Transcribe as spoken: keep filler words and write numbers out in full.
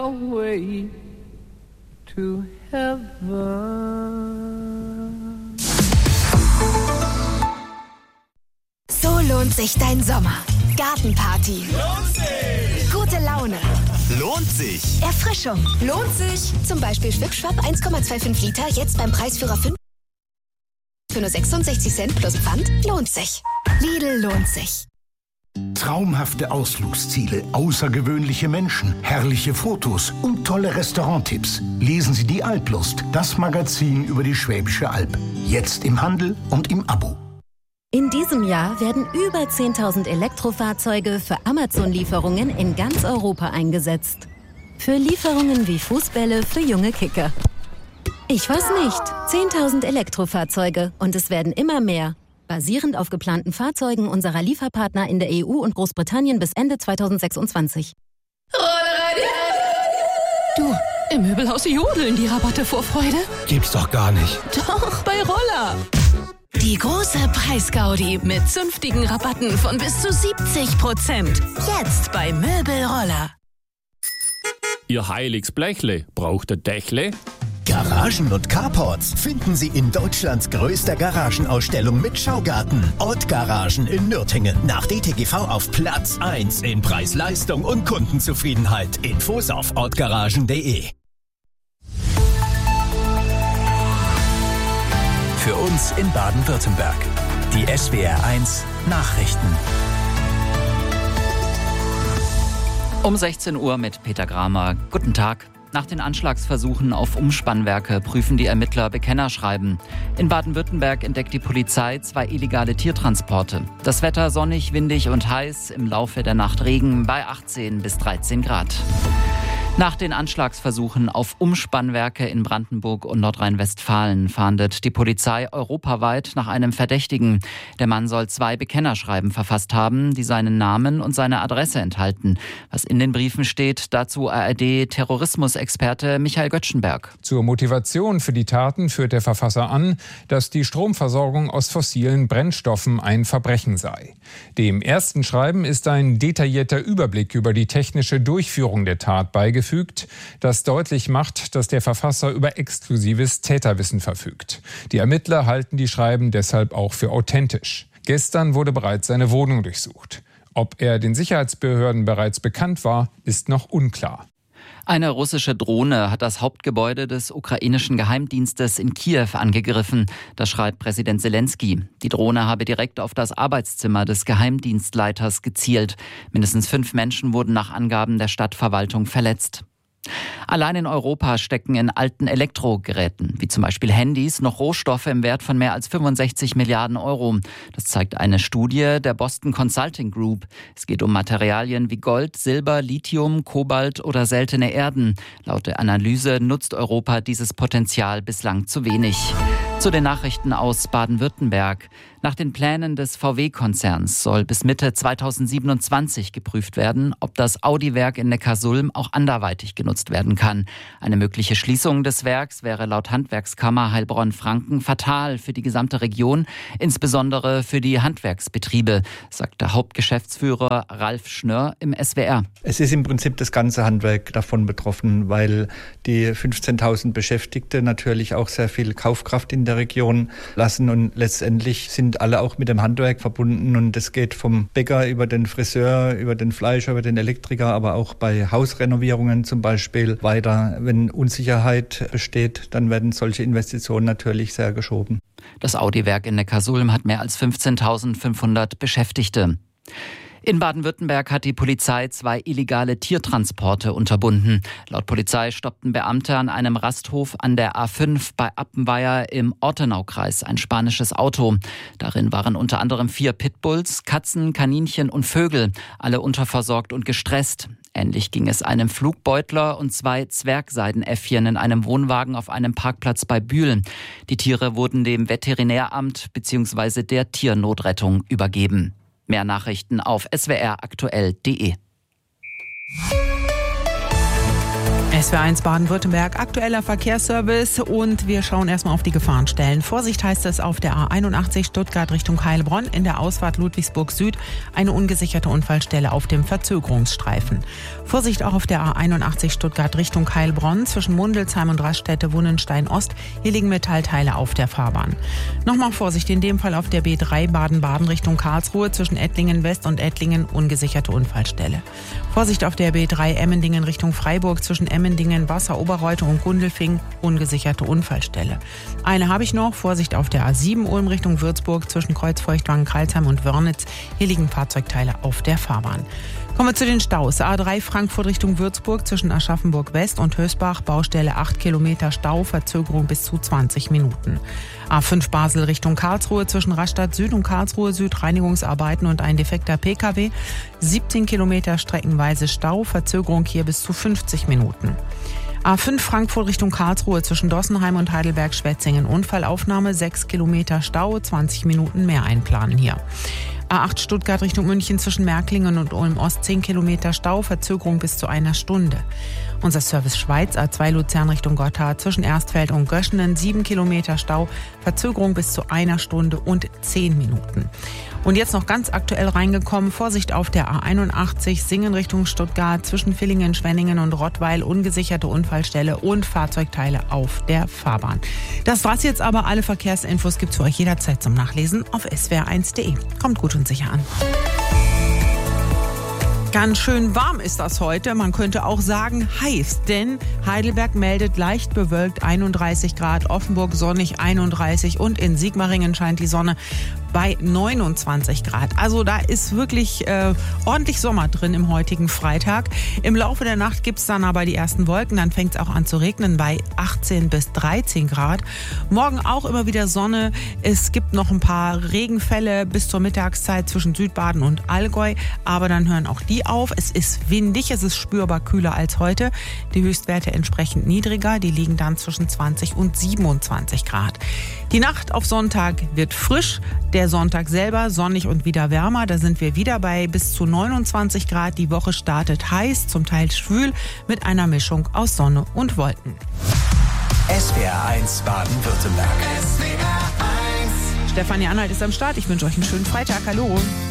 Away to heaven. So lohnt sich dein Sommer. Gartenparty. Lohnt sich. Gute Laune. Lohnt sich. Erfrischung. Lohnt sich. Zum Beispiel Schwipschwapp eins Komma fünfundzwanzig Liter, jetzt beim Preisführer fünf für nur sechsundsechzig Cent plus Pfand. Lohnt sich. Lidl lohnt sich. Traumhafte Ausflugsziele, außergewöhnliche Menschen, herrliche Fotos und tolle Restauranttipps. Lesen Sie die Alplust, das Magazin über die Schwäbische Alb. Jetzt im Handel und im Abo. In diesem Jahr werden über zehntausend Elektrofahrzeuge für Amazon-Lieferungen in ganz Europa eingesetzt. Für Lieferungen wie Fußbälle für junge Kicker. Ich weiß nicht, zehntausend Elektrofahrzeuge und es werden immer mehr. Basierend auf geplanten Fahrzeugen unserer Lieferpartner in der E U und Großbritannien bis Ende zweitausendsechsundzwanzig. Du, im Möbelhaus jodeln die Rabatte vor Freude. Gibt's doch gar nicht. Doch, bei Roller. Die große Preisgaudi mit zünftigen Rabatten von bis zu siebzig Prozent. Jetzt bei Möbelroller. Ihr heiliges Blechle, braucht ihr Dächle? Garagen und Carports finden Sie in Deutschlands größter Garagenausstellung mit Schaugarten. Ott Garagen in Nürtingen. Nach D T G V auf Platz eins in Preis-Leistung und Kundenzufriedenheit. Infos auf ottgaragen punkt de. Für uns in Baden-Württemberg. Die S W R eins Nachrichten. Um sechzehn Uhr mit Peter Gramer. Guten Tag. Nach den Anschlagsversuchen auf Umspannwerke prüfen die Ermittler Bekennerschreiben. In Baden-Württemberg entdeckt die Polizei zwei illegale Tiertransporte. Das Wetter sonnig, windig und heiß. Im Laufe der Nacht Regen bei achtzehn bis dreizehn Grad. Nach den Anschlagsversuchen auf Umspannwerke in Brandenburg und Nordrhein-Westfalen fahndet die Polizei europaweit nach einem Verdächtigen. Der Mann soll zwei Bekennerschreiben verfasst haben, die seinen Namen und seine Adresse enthalten. Was in den Briefen steht, dazu A R D-Terrorismusexperte Michael Göttschenberg. Zur Motivation für die Taten führt der Verfasser an, dass die Stromversorgung aus fossilen Brennstoffen ein Verbrechen sei. Dem ersten Schreiben ist ein detaillierter Überblick über die technische Durchführung der Tat beigefügt, das deutlich macht, dass der Verfasser über exklusives Täterwissen verfügt. Die Ermittler halten die Schreiben deshalb auch für authentisch. Gestern wurde bereits seine Wohnung durchsucht. Ob er den Sicherheitsbehörden bereits bekannt war, ist noch unklar. Eine russische Drohne hat das Hauptgebäude des ukrainischen Geheimdienstes in Kiew angegriffen. Das schreibt Präsident Zelensky. Die Drohne habe direkt auf das Arbeitszimmer des Geheimdienstleiters gezielt. Mindestens fünf Menschen wurden nach Angaben der Stadtverwaltung verletzt. Allein in Europa stecken in alten Elektrogeräten, wie zum Beispiel Handys, noch Rohstoffe im Wert von mehr als fünfundsechzig Milliarden Euro. Das zeigt eine Studie der Boston Consulting Group. Es geht um Materialien wie Gold, Silber, Lithium, Kobalt oder seltene Erden. Laut der Analyse nutzt Europa dieses Potenzial bislang zu wenig. Zu den Nachrichten aus Baden-Württemberg. Nach den Plänen des V W-Konzerns soll bis Mitte zweitausendsiebenundzwanzig geprüft werden, ob das Audi-Werk in Neckarsulm auch anderweitig genutzt werden kann. Eine mögliche Schließung des Werks wäre laut Handwerkskammer Heilbronn-Franken fatal für die gesamte Region, insbesondere für die Handwerksbetriebe, sagt der Hauptgeschäftsführer Ralf Schnörr im S W R. Es ist im Prinzip das ganze Handwerk davon betroffen, weil die fünfzehntausend Beschäftigte natürlich auch sehr viel Kaufkraft in der Region lassen und letztendlich sind alle auch mit dem Handwerk verbunden und es geht vom Bäcker über den Friseur, über den Fleischer, über den Elektriker, aber auch bei Hausrenovierungen zum Beispiel weiter. Wenn Unsicherheit besteht, dann werden solche Investitionen natürlich sehr geschoben. Das Audi-Werk in Neckarsulm hat mehr als fünfzehntausendfünfhundert Beschäftigte. In Baden-Württemberg hat die Polizei zwei illegale Tiertransporte unterbunden. Laut Polizei stoppten Beamte an einem Rasthof an der A fünf bei Appenweier im Ortenaukreis ein spanisches Auto. Darin waren unter anderem vier Pitbulls, Katzen, Kaninchen und Vögel, alle unterversorgt und gestresst. Ähnlich ging es einem Flugbeutler und zwei Zwergseidenäffchen in einem Wohnwagen auf einem Parkplatz bei Bühl. Die Tiere wurden dem Veterinäramt bzw. der Tiernotrettung übergeben. Mehr Nachrichten auf s w r aktuell punkt de. S W R eins Baden-Württemberg, aktueller Verkehrsservice und wir schauen erstmal auf die Gefahrenstellen. Vorsicht heißt es auf der A einundachtzig Stuttgart Richtung Heilbronn in der Ausfahrt Ludwigsburg Süd, eine ungesicherte Unfallstelle auf dem Verzögerungsstreifen. Vorsicht auch auf der A einundachtzig Stuttgart Richtung Heilbronn zwischen Mundelsheim und Raststätte Wunnenstein Ost. Hier liegen Metallteile auf der Fahrbahn. Nochmal Vorsicht in dem Fall auf der B drei Baden-Baden Richtung Karlsruhe zwischen Ettlingen West und Ettlingen, ungesicherte Unfallstelle. Vorsicht auf der B drei Emmendingen Richtung Freiburg zwischen Emmendingen, Wasser, Oberreute und Gundelfing, ungesicherte Unfallstelle. Eine habe ich noch, Vorsicht auf der A sieben Ulm Richtung Würzburg zwischen Kreuzfeuchtwangen, Karlsheim und Wörnitz. Hier liegen Fahrzeugteile auf der Fahrbahn. Kommen wir zu den Staus. A drei Frankfurt Richtung Würzburg zwischen Aschaffenburg West und Hösbach, Baustelle acht Kilometer Stau, Verzögerung bis zu zwanzig Minuten. A fünf Basel Richtung Karlsruhe zwischen Rastatt Süd und Karlsruhe Süd, Reinigungsarbeiten und ein defekter P K W, siebzehn Kilometer streckenweise Stau, Verzögerung hier bis zu fünfzig Minuten. A fünf Frankfurt Richtung Karlsruhe zwischen Dossenheim und Heidelberg-Schwetzingen, Unfallaufnahme, sechs Kilometer Stau, zwanzig Minuten mehr einplanen hier. A acht Stuttgart Richtung München zwischen Märklingen und Ulm Ost, zehn Kilometer Stau, Verzögerung bis zu einer Stunde. Unser Service Schweiz, A zwei Luzern Richtung Gotthard zwischen Erstfeld und Göschenen, sieben Kilometer Stau, Verzögerung bis zu einer Stunde und zehn Minuten. Und jetzt noch ganz aktuell reingekommen, Vorsicht auf der A einundachtzig, Singen Richtung Stuttgart zwischen Villingen, Schwenningen und Rottweil, ungesicherte Unfallstelle und Fahrzeugteile auf der Fahrbahn. Das war's jetzt aber, alle Verkehrsinfos gibt's für euch jederzeit zum Nachlesen auf S W R eins punkt de. Kommt gut und sicher an. Ganz schön warm ist das heute, man könnte auch sagen heiß, denn Heidelberg meldet leicht bewölkt einunddreißig Grad, Offenburg sonnig einunddreißig und in Sigmaringen scheint die Sonne bei neunundzwanzig Grad. Also da ist wirklich äh, ordentlich Sommer drin im heutigen Freitag. Im Laufe der Nacht gibt's dann aber die ersten Wolken, dann fängt's auch an zu regnen bei achtzehn bis dreizehn Grad. Morgen auch immer wieder Sonne. Es gibt noch ein paar Regenfälle bis zur Mittagszeit zwischen Südbaden und Allgäu, aber dann hören auch die auf. Es ist windig, es ist spürbar kühler als heute. Die Höchstwerte entsprechend niedriger, die liegen dann zwischen zwanzig und siebenundzwanzig Grad. Die Nacht auf Sonntag wird frisch, der Sonntag selber sonnig und wieder wärmer. Da sind wir wieder bei bis zu neunundzwanzig Grad. Die Woche startet heiß, zum Teil schwül, mit einer Mischung aus Sonne und Wolken. S W R eins Baden-Württemberg. Stefanie Anhalt ist am Start. Ich wünsche euch einen schönen Freitag. Hallo.